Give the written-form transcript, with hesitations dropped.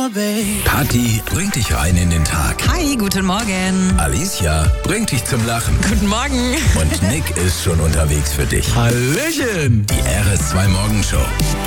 Kathi bringt dich rein in den Tag. Hi, guten Morgen. Alicia bringt dich zum Lachen. Guten Morgen. Und Nick ist schon unterwegs für dich. Hallöchen! Die RS2 Morgenshow.